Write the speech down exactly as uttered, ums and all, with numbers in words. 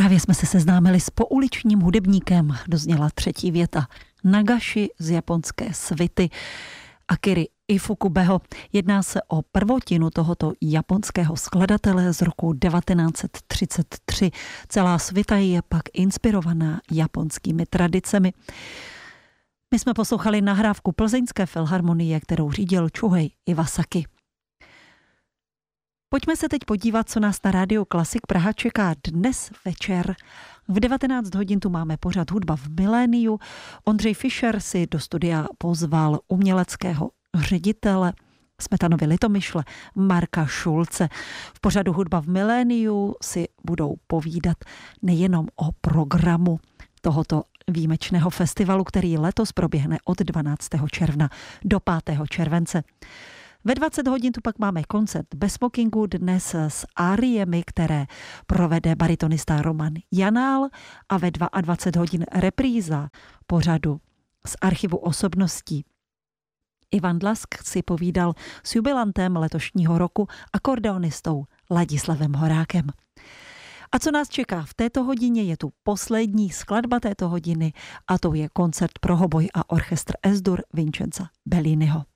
Právě jsme se seznámili s pouličním hudebníkem. Dozněla třetí věta Nagashi z japonské svity Akira Ifukubeho. Jedná se o prvotinu tohoto japonského skladatele z roku devatenáct set třicet tři. Celá svita je pak inspirovaná japonskými tradicemi. My jsme poslouchali nahrávku Plzeňské filharmonie, kterou řídil Chuhei Iwasaki. Pojďme se teď podívat, co nás na Rádiu Klasik Praha čeká dnes večer. V devatenáct hodin tu máme pořad Hudba v miléniu. Ondřej Fischer si do studia pozval uměleckého ředitele Smetanovy Litomyšle Marka Šulce. V pořadu Hudba v miléniu si budou povídat nejenom o programu tohoto výjimečného festivalu, který letos proběhne od dvanáctého června do pátého července. Ve dvacet hodin tu pak máme koncert bez smokingu, dnes s áriemi, které provede baritonista Roman Janál, a ve dvacet dva hodin repríza pořadu z archivu osobností. Ivan Dlask si povídal s jubilantem letošního roku, akordeonistou Ladislavem Horákem. A co nás čeká v této hodině, je tu poslední skladba této hodiny a to je koncert pro hoboj a orchestr Es-dur Vincenza Belliniho.